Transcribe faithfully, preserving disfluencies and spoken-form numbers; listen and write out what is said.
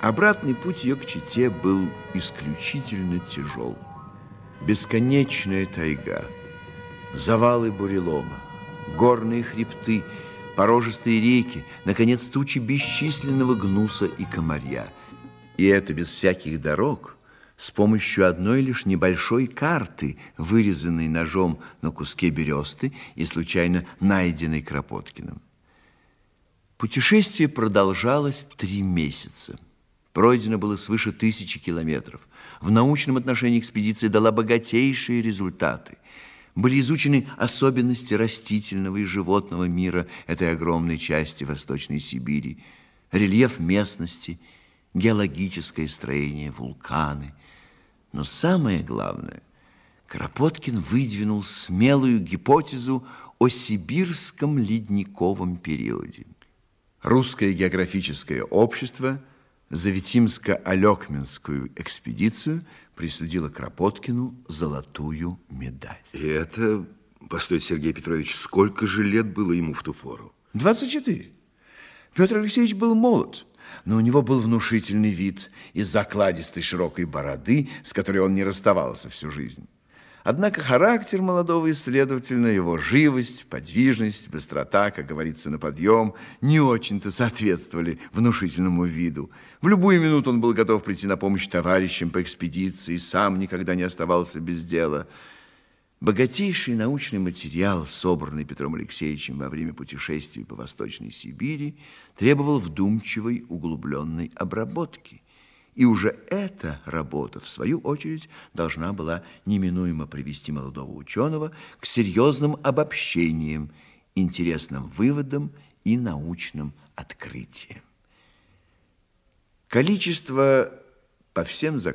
Обратный путь ее к Чите был исключительно тяжел. Бесконечная тайга, завалы бурелома, горные хребты, порожистые реки, наконец, тучи бесчисленного гнуса и комарья. И это без всяких дорог, с помощью одной лишь небольшой карты, вырезанной ножом на куске бересты и случайно найденной Кропоткиным. Путешествие продолжалось три месяца. Пройдено было свыше тысячи километров. В научном отношении экспедиция дала богатейшие результаты. Были изучены особенности растительного и животного мира этой огромной части Восточной Сибири, рельеф местности, геологическое строение, вулканы. Но самое главное, Кропоткин выдвинул смелую гипотезу о сибирском ледниковом периоде. Русское географическое общество за Витимско-Алекминскую экспедицию присудило Кропоткину золотую медаль. И это, постойте, Сергей Петрович, сколько же лет было ему в ту пору? двадцать четыре. Петр Алексеевич был молод, но у него был внушительный вид из закладистой широкой бороды, с которой он не расставался всю жизнь. Однако характер молодого исследователя, его живость, подвижность, быстрота, как говорится, на подъем, не очень-то соответствовали внушительному виду. В любую минуту он был готов прийти на помощь товарищам по экспедиции, сам никогда не оставался без дела. Богатейший научный материал, собранный Петром Алексеевичем во время путешествий по Восточной Сибири, требовал вдумчивой, углубленной обработки. И уже эта работа, в свою очередь, должна была неминуемо привести молодого ученого к серьезным обобщениям, интересным выводам и научным открытиям. Количество по всем законам